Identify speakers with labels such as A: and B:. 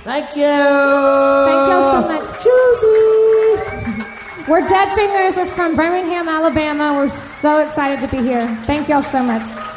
A: Thank you.
B: Thank y'all so much.
A: Josie.
B: We're Dead Fingers. We're from Birmingham, Alabama. We're so excited to be here. Thank y'all so much.